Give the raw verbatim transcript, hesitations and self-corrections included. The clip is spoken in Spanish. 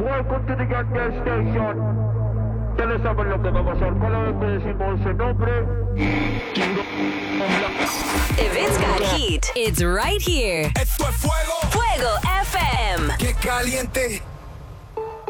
Welcome to the Gas Station. Ustedes saben lo que va a pasar cada vez que decimos ese nombre. If it's got heat, it's right here. Esto es fuego. Fuego F M. Qué caliente.